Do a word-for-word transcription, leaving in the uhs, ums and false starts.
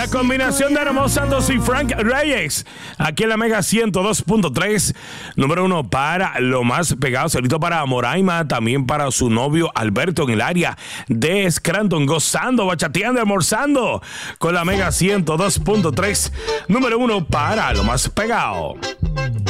La combinación de Romeo Santos y Frank Reyes. Aquí en la Mega ciento dos punto tres. Número uno para lo más pegado. Solito para Moraima. También para su novio Alberto en el área de Scranton. Gozando, bachateando, almorzando. Con la Mega ciento dos punto tres. Número uno para lo más pegado.